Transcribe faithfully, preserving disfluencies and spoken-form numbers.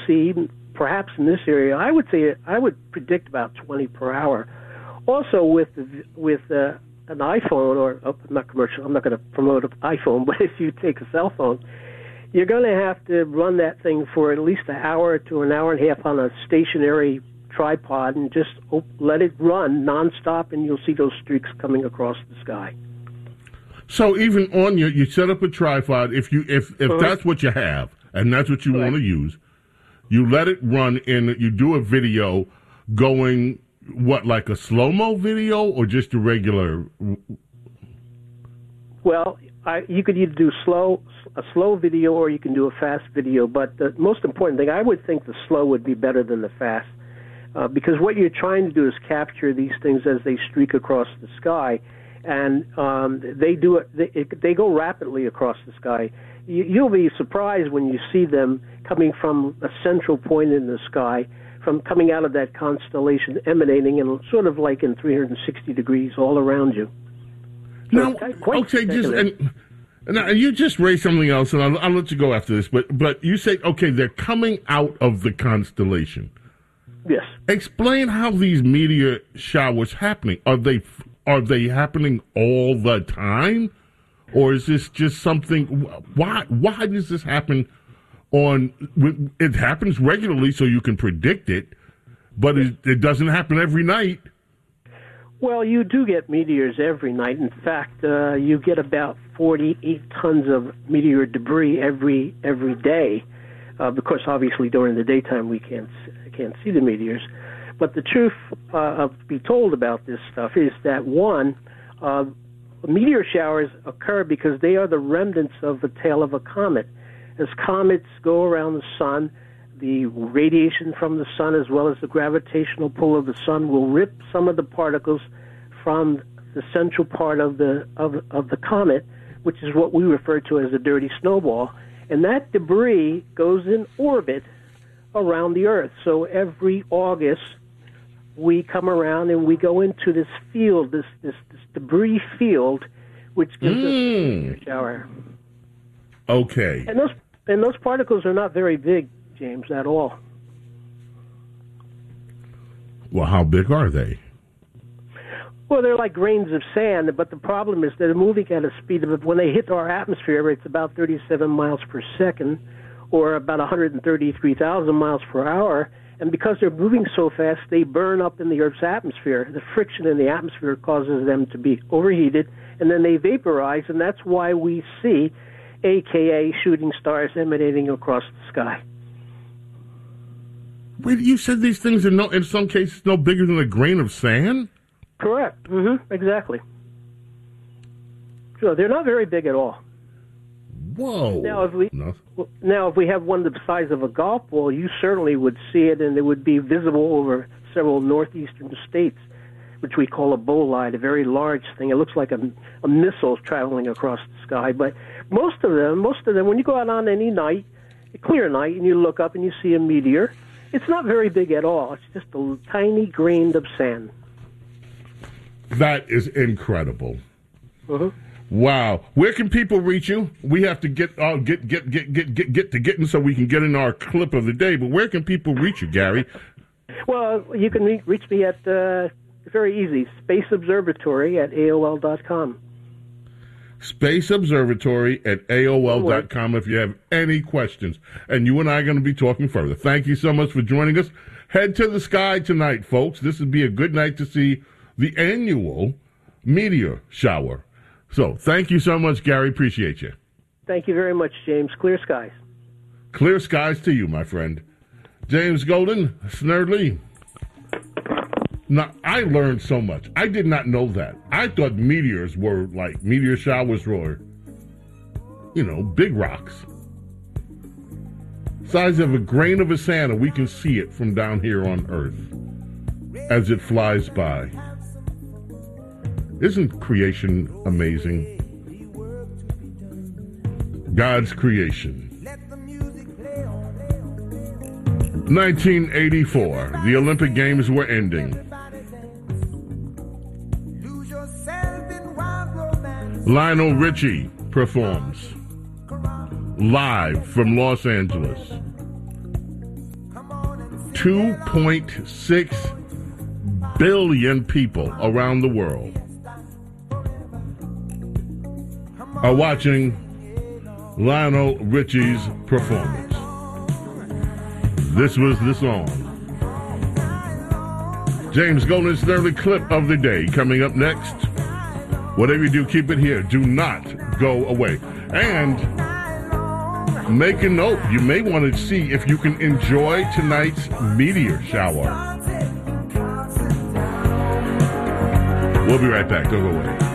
see, perhaps in this area, I would say I would predict about twenty per hour. Also, with with uh, an iPhone, or oh, not commercial, I'm not going to promote an iPhone, but if you take a cell phone, you're going to have to run that thing for at least an hour to an hour and a half on a stationary tripod and just let it run nonstop, and you'll see those streaks coming across the sky. So even on your, you set up a tripod. If you if if uh-huh. that's what you have and that's what you right. want to use, you let it run in. You do a video going. What, like a slow-mo video or just a regular? Well, I, you could either do slow a slow video or you can do a fast video. But the most important thing, I would think the slow would be better than the fast, uh, because what you're trying to do is capture these things as they streak across the sky, and um, they do it. They, it, they go rapidly across the sky. You, you'll be surprised when you see them coming from a central point in the sky, from coming out of that constellation, emanating, and sort of like in three hundred sixty degrees all around you. So now, okay, just and, and you just raised something else, and I'll, I'll let you go after this. But but you say, okay, they're coming out of the constellation. Yes. Explain how these meteor showers happening. Are they are they happening all the time, or is this just something? Why why does this happen? On it happens regularly, so you can predict it, but it, it doesn't happen every night. Well, you do get meteors every night. In fact, uh, you get about forty-eight tons of meteor debris every every day, uh, because obviously during the daytime we can't can't see the meteors. But the truth uh, of be told about this stuff is that one, uh, meteor showers occur because they are the remnants of the tail of a comet. As comets go around the sun, the radiation from the sun as well as the gravitational pull of the sun will rip some of the particles from the central part of the of, of the comet, which is what we refer to as a dirty snowball, and that debris goes in orbit around the Earth. So every August we come around and we go into this field, this this, this debris field, which gives mm. us a meteor shower. Okay. And those and those particles are not very big, James, at all. Well, how big are they? Well, they're like grains of sand, but the problem is they're moving at a speed of, when they hit our atmosphere, it's about thirty-seven miles per second, or about one hundred thirty-three thousand miles per hour. And because they're moving so fast, they burn up in the Earth's atmosphere. The friction in the atmosphere causes them to be overheated, and then they vaporize, and that's why we see A K A shooting stars emanating across the sky. Wait, you said these things are no, in some cases, no bigger than a grain of sand? Correct. Mm-hmm. Exactly. So they're not very big at all. Whoa. Now, if we no. now if we have one the size of a golf ball, you certainly would see it, and it would be visible over several northeastern states, which we call a bolide, a very large thing. It looks like a, a missile traveling across the sky. But most of them, most of them, when you go out on any night, a clear night, and you look up and you see a meteor, it's not very big at all. It's just a tiny grain of sand. That is incredible. Uh-huh. Wow. Where can people reach you? We have to get uh, get, get get get get get to getting so we can get in our clip of the day. But where can people reach you, Gary? Well, you can re- reach me at uh, very easy, Space Observatory at A O L dot com. Space Observatory at A O L dot com if you have any questions. And you and I are going to be talking further. Thank you so much for joining us. Head to the sky tonight, folks. This would be a good night to see the annual meteor shower. So thank you so much, Gary. Appreciate you. Thank you very much, James. Clear skies. Clear skies to you, my friend. James Golden, Snerdley. Now, I learned so much. I did not know that. I thought meteors were like, meteor showers were, you know, big rocks. Size of a grain of a sand, and we can see it from down here on Earth as it flies by. Isn't creation amazing? God's creation. nineteen eighty-four, the Olympic Games were ending. Lionel Richie performs live from Los Angeles. two point six billion people around the world are watching Lionel Richie's performance. This was the song. James Golden's Snurley clip of the day coming up next. Whatever you do, keep it here. Do not go away. And make a note. You may want to see if you can enjoy tonight's meteor shower. We'll be right back. Don't go away.